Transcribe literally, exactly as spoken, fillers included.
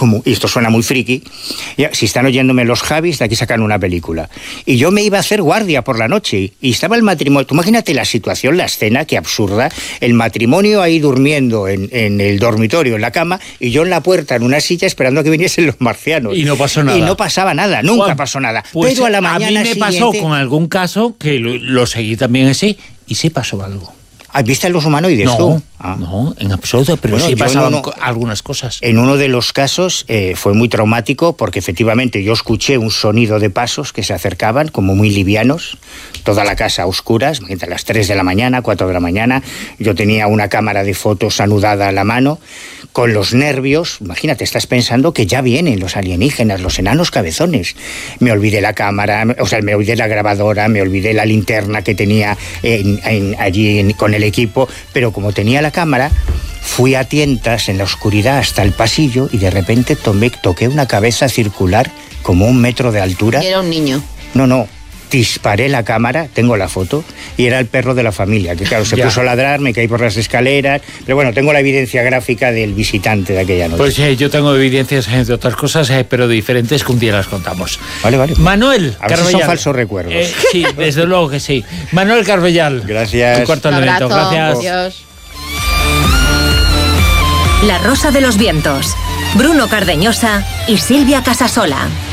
como, y esto suena muy friki, ya, si están oyéndome los Javis, de aquí sacan una película. Y yo me iba a hacer guardia por la noche, y estaba el matrimonio. Tú imagínate la situación, la escena, qué absurda. El matrimonio ahí durmiendo en, en el dormitorio, en la cama, y yo en la puerta, en una silla, esperando a que viniesen los marcianos. Y no pasó nada. Y no pasaba nada, nunca Juan, pasó nada. Pues Pero a la mañana a mí me siguiente... pasó con algún caso, que lo, lo seguí también así, y sí pasó algo. ¿Viste los humanoides no, tú? Ah. No, en absoluto, pero bueno, sí pasaban uno, algunas cosas. En uno de los casos eh, fue muy traumático porque efectivamente yo escuché un sonido de pasos que se acercaban como muy livianos, toda la casa a oscuras, a las tres de la mañana, cuatro de la mañana, yo tenía una cámara de fotos anudada a la mano, con los nervios, imagínate, estás pensando que ya vienen los alienígenas, los enanos cabezones. Me olvidé la cámara, o sea, me olvidé la grabadora, me olvidé la linterna que tenía en, en, allí en, con el equipo, pero como tenía la cámara, fui a tientas en la oscuridad hasta el pasillo y de repente tomé, toqué una cabeza circular como un metro de altura. Y era un niño. No, no. Disparé la cámara, tengo la foto, y era el perro de la familia, que claro, se ya. puso a ladrar, me caí por las escaleras, pero bueno, tengo la evidencia gráfica del visitante de aquella noche. Pues eh, yo tengo evidencias de otras cosas, eh, pero diferentes, que un día las contamos. Vale, vale. Manuel A ver si son falsos recuerdos. Eh, sí, desde luego que sí. Manuel Carbellal. Gracias. Tu cuarto Un elemento. abrazo. Gracias. Adiós. La Rosa de los Vientos. Bruno Cardeñosa y Silvia Casasola.